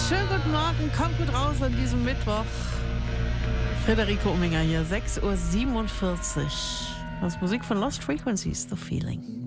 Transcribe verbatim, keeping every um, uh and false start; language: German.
Schönen guten Morgen, kommt gut raus an diesem Mittwoch. Friederike Umminger hier, sechs Uhr siebenundvierzig. Das ist Musik von Lost Frequencies, The Feeling.